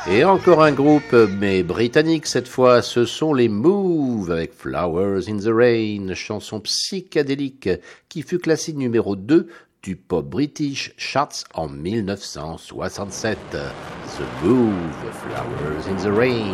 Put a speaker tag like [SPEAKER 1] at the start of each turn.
[SPEAKER 1] Et encore un groupe, mais britannique cette fois, ce sont les Move avec Flowers in the Rain, chanson psychédélique qui fut classée numéro 2 du pop British Charts en 1967. The Move, Flowers in the Rain.